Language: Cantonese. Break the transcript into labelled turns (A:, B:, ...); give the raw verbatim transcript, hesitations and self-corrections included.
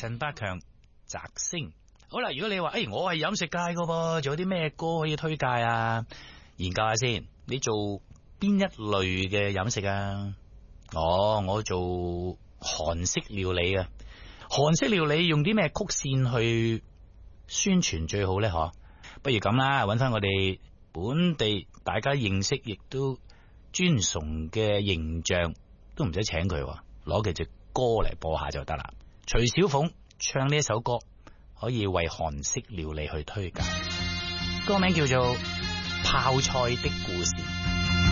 A: 陳百強摘星。好啦，如果你話誒、欸，我係飲食界噶噃，仲有啲咩歌可以推介啊？研究下先，你做邊一類嘅飲食啊？哦，我做韓式料理啊。韓式料理用啲咩曲線去宣傳最好呢？嗬，不如咁啦，揾翻我哋本地大家認識亦都尊崇嘅形象，都唔使請佢，攞佢隻歌嚟播下就得啦。徐小鳳唱呢一首歌，可以為韓式料理去推介，歌名叫做《泡菜的故事》。